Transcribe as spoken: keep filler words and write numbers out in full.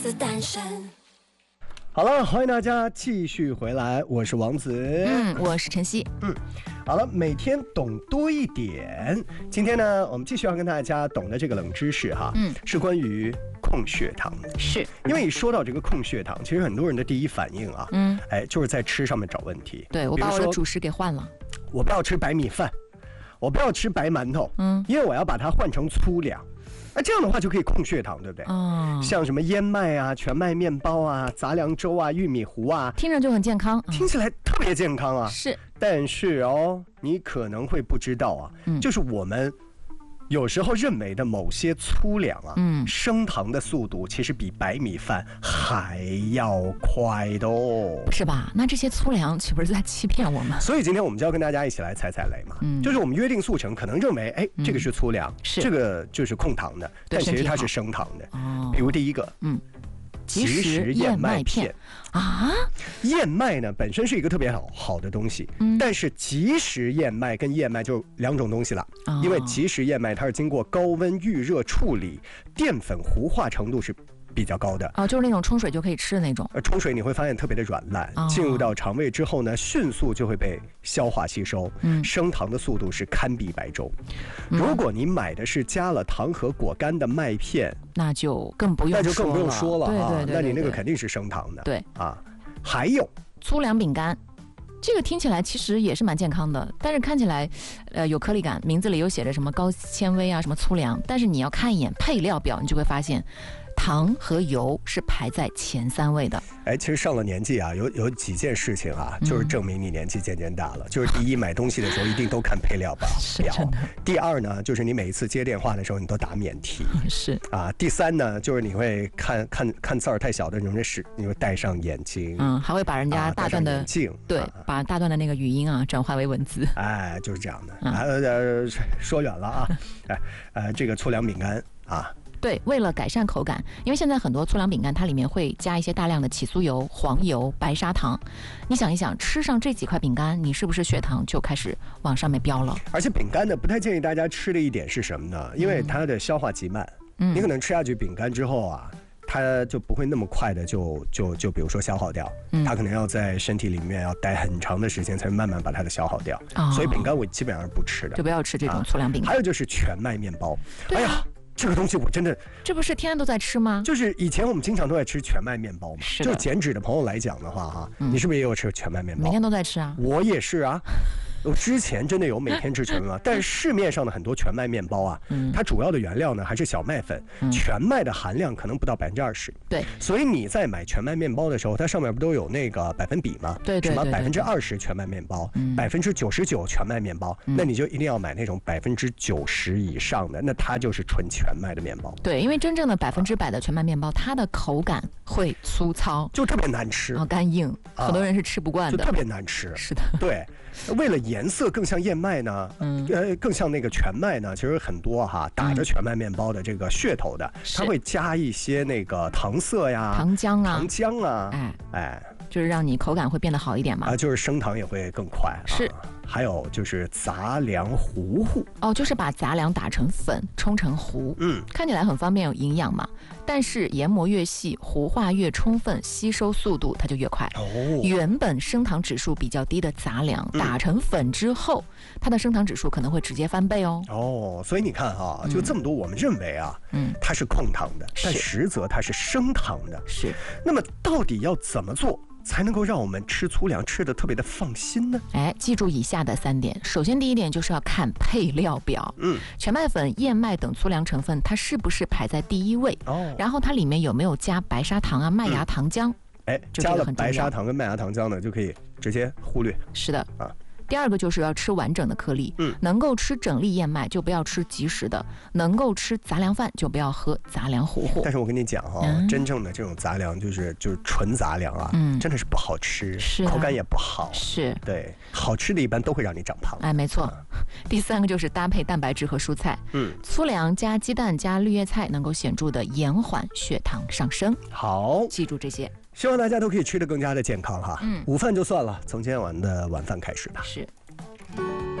子诞生。 好了，欢迎大家继续回来，我是王子， 嗯，我是晨曦， 嗯，好了，每天懂多一点。今天呢，我们继续要跟大家懂的这个冷知识哈，嗯，是关于控血糖的。 是， 因为一说到这个控血糖，其实很多人的第一反应啊，嗯，哎，就是在吃上面找问题。 对，我把我的主食给换了， 我不要吃白米饭，我不要吃白馒头，嗯，因为我要把它换成粗粮。哎，这样的话就可以控血糖，对不对？哦，像什么燕麦啊、全麦面包啊、杂粮粥啊、玉米糊啊， 听着就很健康， 听起来特别健康啊。 是， 但是哦，你可能会不知道啊，嗯、就是我们有时候认为的某些粗粮啊，嗯，升糖的速度其实比白米饭还要快的哦， 是吧？那这些粗粮岂不是在欺骗我们？ 所以今天我们就要跟大家一起来踩踩雷嘛，嗯，就是我们约定俗成，可能认为，哎，这个是粗粮，是、嗯、这个就是控糖的，但其实它是升糖的。哦，比如第一个，嗯。即食燕麦片啊，燕麦呢本身是一个特别好好的东西，嗯、但是即食燕麦跟燕麦就两种东西了，哦、因为即食燕麦它是经过高温预热处理，淀粉糊化程度是比较高的哦，就是那种冲水就可以吃的那种。 呃，冲水你会发现特别的软烂，哦、进入到肠胃之后呢，迅速就会被消化吸收，嗯，升糖的速度是堪比白粥。嗯、如果你买的是加了糖和果干的麦片， 那就更不用说了， 那就更不用说了啊， 对对 对, 对, 对， 那你那个肯定是升糖的。 对啊，还有粗粮饼干。这个听起来其实也是蛮健康的，但是看起来，呃，有颗粒感，名字里有写着什么高纤维啊，什么粗粮，但是你要看一眼配料表，你就会发现，糖和油是排在前三位的。 哎，其实上了年纪啊，有有几件事情啊，就是证明你年纪渐渐大了。嗯、就是第一，买东西的时候一定都看配料表；表。第二呢，就是你每一次接电话的时候，你都打免提。 是啊。第三呢，就是你会看看看字儿太小的，你会是你会戴上眼镜。 嗯，还会把人家大段的、 啊、镜对，啊、把大段的那个语音啊转化为文字。 哎，就是这样的。嗯、啊呃，说远了啊。哎呃，这个粗粮饼干啊。 对，为了改善口感，因为现在很多粗粮饼干它里面会加一些大量的起酥油、黄油、白砂糖。你想一想，吃上这几块饼干，你是不是血糖就开始往上面飙了？ 而且饼干呢，不太建议大家吃的一点是什么呢？因为它的消化极慢，嗯、你可能吃下去饼干之后啊，它就不会那么快的就就就比如说消耗掉，嗯、它可能要在身体里面要待很长的时间才慢慢把它的消耗掉。哦、所以饼干我基本上是不吃的， 就不要吃这种粗粮饼干。 啊、还有就是全麦面包，哎呀。这个东西我真的， 这不是天天都在吃吗？ 就是以前我们经常都在吃全麦面包嘛。是就是减脂的朋友来讲的话哈，嗯、你是不是也有吃全麦面包？ 每天都在吃啊。 我也是啊。我之前真的有每天吃全麦面包，但是市面上的很多全麦面包啊，嗯、它主要的原料呢还是小麦粉，嗯、全麦的含量可能不到百分之二十。 对， 所以你在买全麦面包的时候，它上面不都有那个百分比吗？ 对对对， 什么百分之二十全麦面包，百分之九十九全麦面包，嗯、那你就一定要买那种百分之九十以上的，那它就是纯全麦的面包。 对，因为真正的百分之百的全麦面包，它的口感会粗糙， 就特别难吃， 然后干硬，啊、很多人是吃不惯的， 就特别难吃。 是的， 对。为了颜色更像燕麦呢，嗯，呃，更像那个全麦呢，其实很多哈打着全麦面包的这个噱头的，嗯、它会加一些那个糖色呀、 糖浆啊、 糖浆啊， 哎哎， 就是让你口感会变得好一点嘛。 啊，就是升糖也会更快。 是。 啊还有就是杂粮糊糊哦，就是把杂粮打成粉，冲成糊，嗯，看起来很方便有营养嘛。但是研磨越细，糊化越充分，吸收速度它就越快。哦，原本升糖指数比较低的杂粮、嗯、打成粉之后，它的升糖指数可能会直接翻倍哦。 哦，所以你看哈、啊，就这么多，我们认为啊，嗯，它是控糖的，但实则它是升糖的。 是。 那么到底要怎么做？才能够让我们吃粗粮吃得特别的放心呢？ 哎，记住以下的三点。首先，第一点就是要看配料表，嗯，全麦粉、燕麦等粗粮成分，它是不是排在第一位？哦，然后它里面有没有加白砂糖啊、麦芽糖浆？嗯、 哎，加了白砂糖跟麦芽糖浆呢，就可以直接忽略。 是的啊。第二个就是要吃完整的颗粒，嗯，能够吃整粒燕麦就不要吃即食的，能够吃杂粮饭就不要喝杂粮糊糊。 但是我跟你讲哈、哦，嗯、真正的这种杂粮就是就是纯杂粮啊，嗯，真的是不好吃， 是、 啊、口感也不好， 是， 对，好吃的一般都会让你长胖。 哎，没错。嗯、第三个就是搭配蛋白质和蔬菜，嗯，粗粮加鸡蛋加绿叶菜能够显著的延缓血糖上升。 好， 记住这些。 希望大家都可以吃得更加的健康哈。嗯，午饭就算了，从今天晚的晚饭开始吧。 是。